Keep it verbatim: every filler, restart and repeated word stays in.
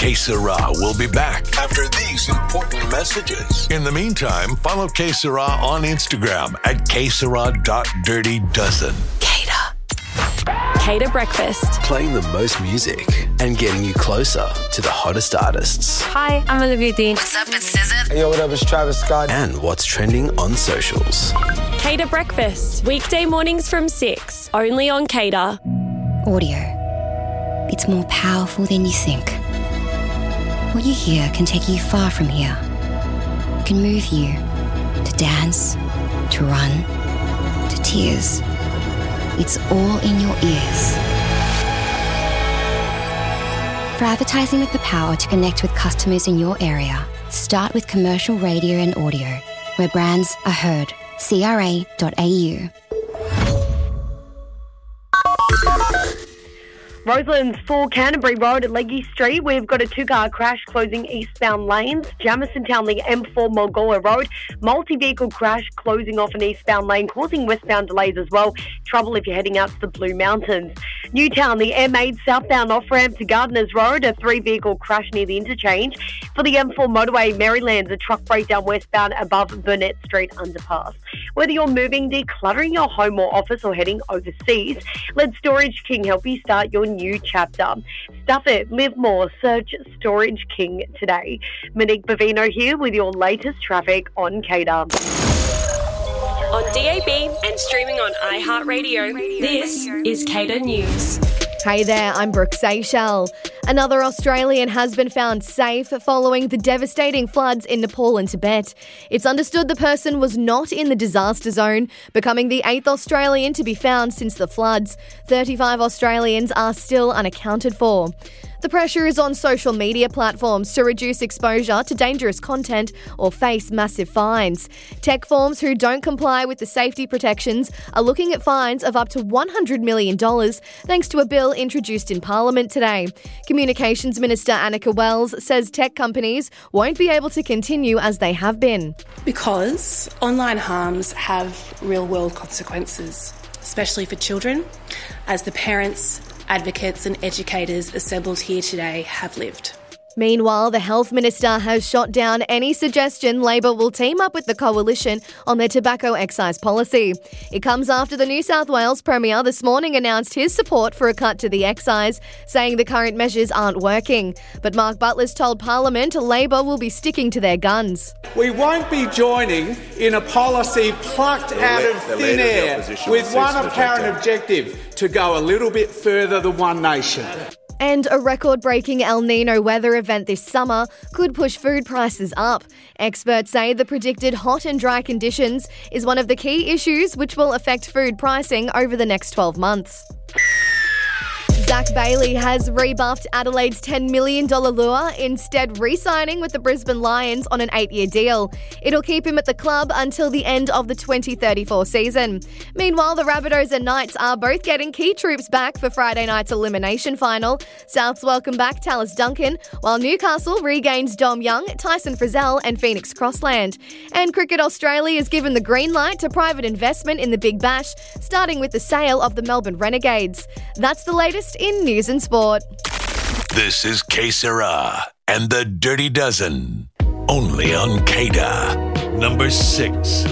Que Sera will be back after these important messages. In the meantime, follow Que Sera on Instagram at que sera dot dirty dozen. Cater. Cater Breakfast. Playing the most music and getting you closer to the hottest artists. Hi, I'm Olivia Dean. What's up, it's S Z A. Hey, yo, what up, it's Travis Scott. And what's trending on socials. Cater Breakfast. Weekday mornings from six. Only on Cater. Audio. It's more powerful than you think. What you hear can take you far from here. It can move you to dance, to run, to tears. It's all in your ears. For advertising with the power to connect with customers in your area, start with commercial radio and audio, where brands are heard. C R A dot A U. Roselands four Canterbury Road at Leggy Street. We've got a two-car crash closing eastbound lanes. Jamison Townley M four Mulgoa Road. Multi-vehicle crash closing off an eastbound lane, causing westbound delays as well. Trouble if you're heading out to the Blue Mountains. Newtown, the M eight southbound off-ramp to Gardeners Road. A three-vehicle crash near the interchange. For the M four motorway, Marylands, a truck breakdown westbound above Burnett Street underpass. Whether you're moving, decluttering your home or office, or heading overseas, let Storage King help you start your new chapter. Stuff it, live more, search Storage King today. Monique Bavino here with your latest traffic on Cater. On D A B and streaming on iHeartRadio, this is Cater News. Hey there, I'm Brooke Seychelles. Another Australian has been found safe following the devastating floods in Nepal and Tibet. It's understood the person was not in the disaster zone, becoming the eighth Australian to be found since the floods. thirty-five Australians are still unaccounted for. The pressure is on social media platforms to reduce exposure to dangerous content or face massive fines. Tech firms who don't comply with the safety protections are looking at fines of up to one hundred million dollars thanks to a bill introduced in Parliament today. Communications Minister Annika Wells says tech companies won't be able to continue as they have been. Because online harms have real-world consequences, especially for children, as the parents, advocates and educators assembled here today have lived. Meanwhile, the Health Minister has shot down any suggestion Labor will team up with the Coalition on their tobacco excise policy. It comes after the New South Wales Premier this morning announced his support for a cut to the excise, saying the current measures aren't working. But Mark Butler's told Parliament Labor will be sticking to their guns. We won't be joining in a policy plucked out of thin air with one apparent objective, to go a little bit further than One Nation. And a record-breaking El Nino weather event this summer could push food prices up. Experts say the predicted hot and dry conditions is one of the key issues which will affect food pricing over the next twelve months. Zach Bailey has rebuffed Adelaide's ten million dollars lure, instead re-signing with the Brisbane Lions on an eight-year deal. It'll keep him at the club until the end of the twenty thirty-four season. Meanwhile, the Rabbitohs and Knights are both getting key troops back for Friday night's elimination final. Souths welcome back Tallis Duncan, while Newcastle regains Dom Young, Tyson Frizzell and Phoenix Crossland. And Cricket Australia has given the green light to private investment in the Big Bash, starting with the sale of the Melbourne Renegades. That's the latest in news and sport. This is Que Sera and the Dirty Dozen. Only on Cater. Number six.